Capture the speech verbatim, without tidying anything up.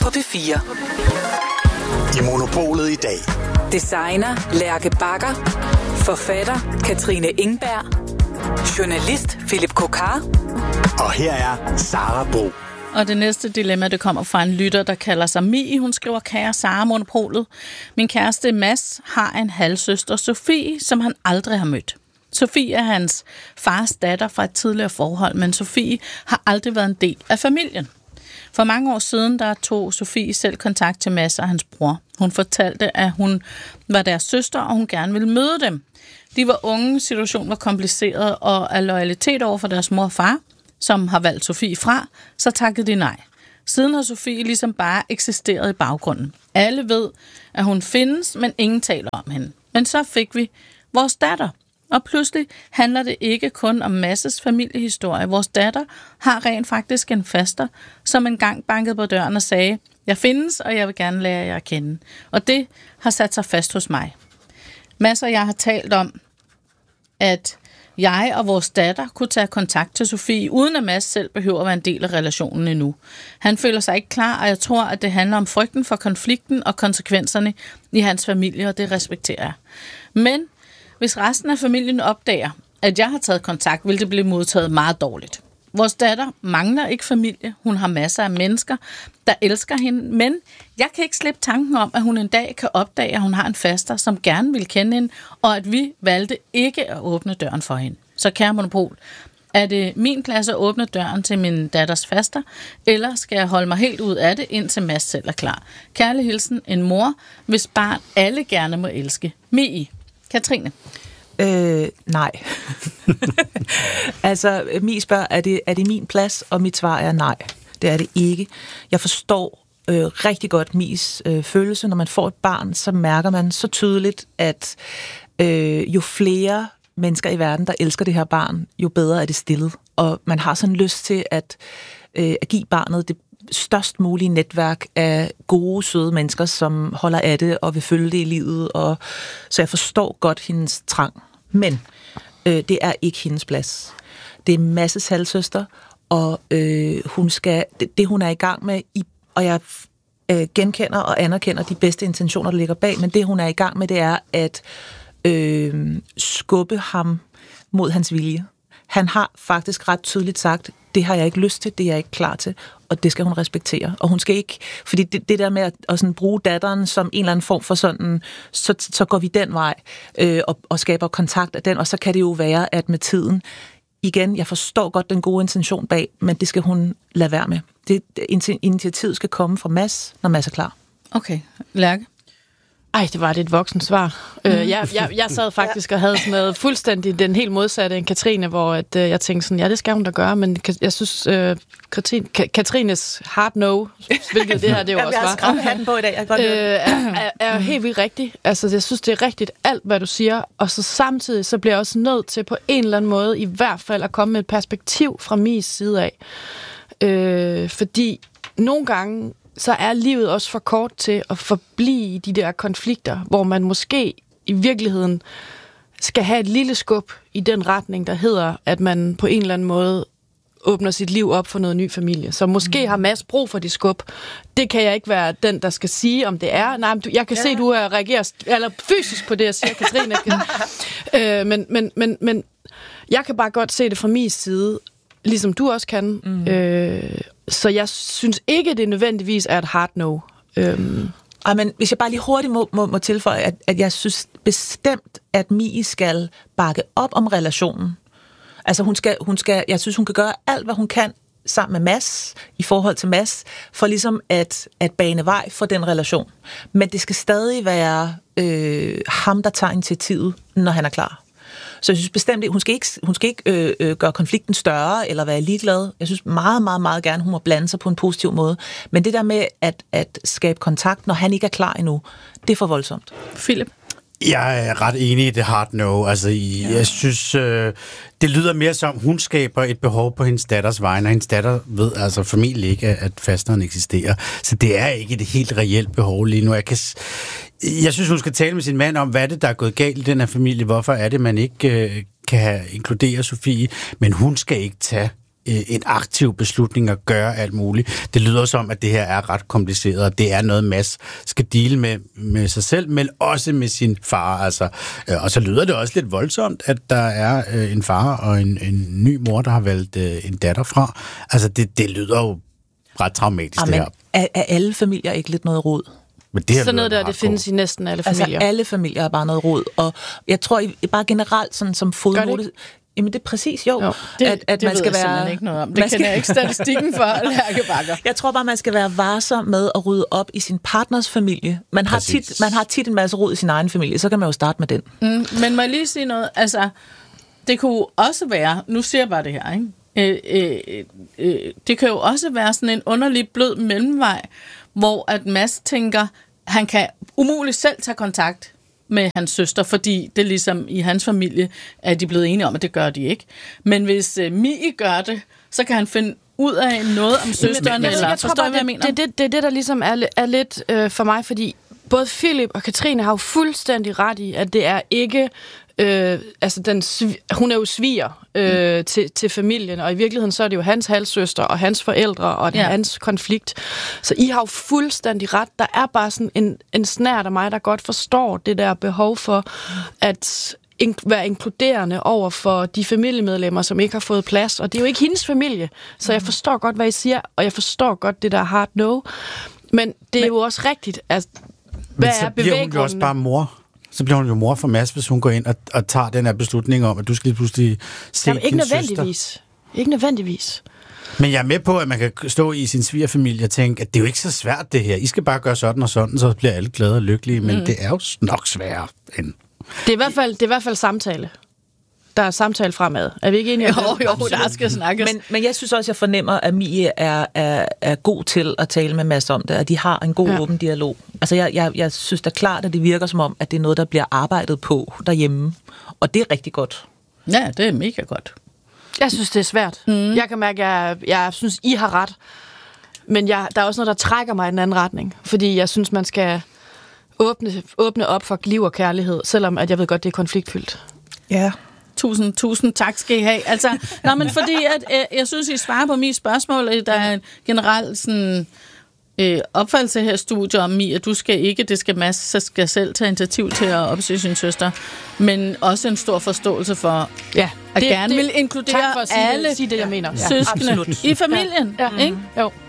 på P fire. I Monopolet i dag. Designer Lærke Bagger. Forfatter Katrine Ingberg. Journalist Philip Kokar. Og her er Sara Bro. Og det næste dilemma, det kommer fra en lytter, der kalder sig Mi. Hun skriver, kære Sara Monopolet. Min kæreste Mads har en halvsøster, Sofie, som han aldrig har mødt. Sofie er hans fars datter fra et tidligere forhold, men Sofie har aldrig været en del af familien. For mange år siden, der tog Sofie selv kontakt til Mads og hans bror. Hun fortalte, at hun var deres søster, og hun gerne ville møde dem. De var unge, situationen var kompliceret, og af loyalitet over for deres mor og far, som har valgt Sofie fra, så takkede de nej. Siden har Sofie ligesom bare eksisteret i baggrunden. Alle ved, at hun findes, men ingen taler om hende. Men så fik vi vores datter. Og pludselig handler det ikke kun om Masses familiehistorie. Vores datter har rent faktisk en faster, som engang bankede på døren og sagde, jeg findes, og jeg vil gerne lære jer at kende. Og det har sat sig fast hos mig. Mads og jeg har talt om, at jeg og vores datter kunne tage kontakt til Sofie, uden at Mads selv behøver at være en del af relationen endnu. Han føler sig ikke klar, og jeg tror, at det handler om frygten for konflikten og konsekvenserne i hans familie, og det respekterer jeg. Men hvis resten af familien opdager, at jeg har taget kontakt, vil det blive modtaget meget dårligt. Vores datter mangler ikke familie. Hun har masser af mennesker, der elsker hende. Men jeg kan ikke slippe tanken om, at hun en dag kan opdage, at hun har en faster, som gerne vil kende hende, og at vi valgte ikke at åbne døren for hende. Så kære Monopol, er det min plads at åbne døren til min datters faster, eller skal jeg holde mig helt ud af det, indtil Mads selv er klar? Kærlig hilsen, en mor, hvis barn alle gerne må elske. Mi. Katrine. Øh, nej. altså, Mi spørger, er det, er det min plads? Og mit svar er nej. Det er det ikke. Jeg forstår øh, rigtig godt Mis øh, følelse. Når man får et barn, så mærker man så tydeligt, at øh, jo flere mennesker i verden, der elsker det her barn, jo bedre er det stillet. Og man har sådan lyst til at, øh, at give barnet det størst mulige netværk af gode, søde mennesker, som holder af det og vil følge det i livet. Og så jeg forstår godt hendes trang. Men øh, det er ikke hendes plads. Det er Masses halvsøster, og øh, hun skal, det, det hun er i gang med, i, og jeg øh, genkender og anerkender de bedste intentioner, der ligger bag, men det hun er i gang med, det er at øh, skubbe ham mod hans vilje. Han har faktisk ret tydeligt sagt, det har jeg ikke lyst til, det er jeg ikke klar til, og det skal hun respektere. Og hun skal ikke, fordi det, det der med at, at sådan bruge datteren som en eller anden form for sådan, så, så går vi den vej øh, og, og skaber kontakt af den, og så kan det jo være, at med tiden, igen, jeg forstår godt den gode intention bag, men det skal hun lade være med. Det, initiativet skal komme fra Mads, når Mads er klar. Okay, Lærke? Ej, det var det et voksen svar. Mm. Øh, jeg, jeg, jeg sad faktisk og havde sådan noget fuldstændig den helt modsatte end Katrine, hvor at, øh, jeg tænkte sådan, ja, det skal hun da gøre, men jeg synes, øh, Katrine, Ka- Katrines hard no, hvilket det her, det jo også var. Jeg har skrevet hatten på i dag, jeg kan godt øh, er, er, er helt vildt rigtigt. Altså, jeg synes, det er rigtigt alt, hvad du siger, og så samtidig, så bliver jeg også nødt til på en eller anden måde, i hvert fald at komme med et perspektiv fra min side af. Øh, fordi nogle gange, så er livet også for kort til at forblive i de der konflikter, hvor man måske i virkeligheden skal have et lille skub i den retning, der hedder, at man på en eller anden måde åbner sit liv op for noget ny familie. Så måske mm. har Mads brug for det skub. Det kan jeg ikke være den, der skal sige, om det er. Nej, men du, jeg kan ja. se, du reagerer eller fysisk på det, jeg siger, Katrine. øh, men, men, men, men jeg kan bare godt se det fra min side, ligesom du også kan. Mm. Øh, så jeg synes ikke, det nødvendigvis er et hard no. Øhm. Ej, men hvis jeg bare lige hurtigt må, må, må tilføje, at, at jeg synes bestemt, at Mie skal bakke op om relationen. Altså hun skal, hun skal, jeg synes, hun kan gøre alt, hvad hun kan sammen med Mads, i forhold til Mads, for ligesom at, at bane vej for den relation. Men det skal stadig være øh, ham, der tager initiativet, når han er klar. Så jeg synes bestemt ikke, hun skal ikke, hun skal ikke øh, øh, gøre konflikten større, eller være ligeglad. Jeg synes meget, meget, meget gerne, hun må blande sig på en positiv måde. Men det der med at, at skabe kontakt, når han ikke er klar endnu, det er for voldsomt. Philip? Jeg er ret enig i det hard no. Altså, ja. Jeg synes, øh, det lyder mere som, hun skaber et behov på hendes datters vegne, og hendes datter ved altså formentlig ikke, at fasteren eksisterer. Så det er ikke et helt reelt behov lige nu. Jeg, kan, jeg synes, hun skal tale med sin mand om, hvad det der er gået galt i den her familie. Hvorfor er det, man ikke øh, kan inkludere Sofie? Men hun skal ikke tage en aktiv beslutning at gøre alt muligt. Det lyder som, at det her er ret kompliceret, og det er noget, Mads skal deale med, med sig selv, men også med sin far. Altså. Og så lyder det også lidt voldsomt, at der er øh, en far og en, en ny mor, der har valgt øh, en datter fra. Altså, det, det lyder jo ret traumatisk, Amen, det her. Er, er alle familier ikke lidt noget rod? Men det her Sådan noget der, det hardcore. findes i næsten alle familier. Altså, alle familier er bare noget rod. Og jeg tror I, bare generelt, sådan som fodmode... Jamen, det er præcis, jo. jo. Det, at, at det man ved skal jeg være, simpelthen ikke noget om. Det kender skal, jeg ikke statistikken for, Lærke Bagger. Jeg tror bare, man skal være varsom med at rydde op i sin partners familie. Man har, tit, man har tit en masse rod i sin egen familie, så kan man jo starte med den. Mm, men må jeg lige sige noget? Altså, det kunne også være... Nu siger jeg bare det her, ikke? Øh, øh, øh, det kan jo også være sådan en underlig blød mellemvej, hvor at Mads tænker, han kan umuligt selv tage kontakt med hans søster, fordi det ligesom i hans familie er de blevet enige om, at det gør de ikke. Men hvis øh, Mie gør det, så kan han finde ud af noget om søsteren, jeg, eller jeg tror forstår bare, hvad jeg det, mener? det, det, det er det, der ligesom er, er lidt øh, for mig, fordi både Philip og Katrine har jo fuldstændig ret i, at det er ikke... Øh, altså den, hun er jo sviger øh, mm. til, til familien, og i virkeligheden så er det jo hans halvsøster og hans forældre og ja. hans konflikt. Så I har jo fuldstændig ret. Der er bare sådan en, en snært af mig, der godt forstår det der behov for at in- være inkluderende over for de familiemedlemmer, som ikke har fået plads. Og det er jo ikke hendes familie, så jeg forstår godt, hvad I siger, og jeg forstår godt det der hard no. Men det er Men, jo også rigtigt, at hvad men så er bliver hun jo også bare mor. Så bliver hun jo mor for Mads, hvis hun går ind og, og tager den her beslutning om, at du skal lige pludselig se Jamen, ikke din nødvendigvis. søster. Ikke nødvendigvis. Men jeg er med på, at man kan stå i sin svigerfamilie og tænke, at det er jo ikke så svært det her. I skal bare gøre sådan og sådan, så bliver alle glade og lykkelige. Men mm. det er jo nok sværere end... Det er i hvert fald, det er i hvert fald samtale. Der er samtale fremad. Er vi ikke enige om det? Jo, jo, der skal snakkes. Men, men jeg synes også, jeg fornemmer, at Mie er, er, er god til at tale med Mads om det, at de har en god ja. åben dialog. Altså, jeg, jeg, jeg synes da klart, at det virker som om, at det er noget, der bliver arbejdet på derhjemme. Og det er rigtig godt. Ja, det er mega godt. Jeg synes, det er svært. Mm. Jeg kan mærke, at jeg, jeg synes, I har ret. Men jeg, der er også noget, der trækker mig i den anden retning. Fordi jeg synes, man skal åbne, åbne op for liv og kærlighed, selvom at jeg ved godt, det er konfliktfyldt. Ja. Tusind, tusind tak skal I have. Altså, nej, men fordi at, øh, jeg synes, I svarer på mit spørgsmål. Der er en generelt sådan, øh, opfattelse her i studiet om mig, at du skal ikke, det skal Mads, så skal selv tage initiativ til at opsøge sin søster. Men også en stor forståelse for, ja, at det, gerne det, vil inkludere tak for at sige alle det, sige det, jeg mener. søskende Ja, i familien. Ja. Ikke? Jo.